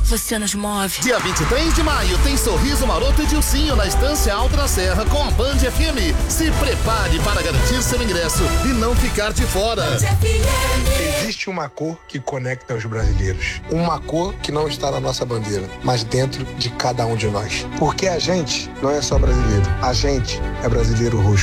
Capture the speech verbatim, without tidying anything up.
você nos move. Dia vinte e três de maio tem Sorriso Maroto e Dilcinho na Estância Alta da Serra com a Band F M. Se prepare para garantir seu ingresso e não ficar de fora. Existe uma cor que conecta os brasileiros. Uma cor que não está na nossa bandeira, mas dentro de cada um de nós. Porque a gente não é só brasileiro. A gente é brasileiro roxo.